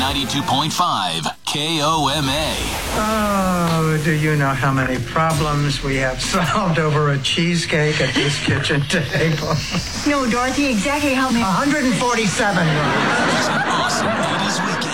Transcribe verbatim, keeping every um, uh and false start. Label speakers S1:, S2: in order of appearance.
S1: ninety-two point five K O M A.
S2: Oh, do you know how many problems we have solved over a cheesecake at this kitchen table?
S3: No, Dorothy, exactly how many?
S2: one hundred forty-seven.
S1: It's an awesome eighties weekend.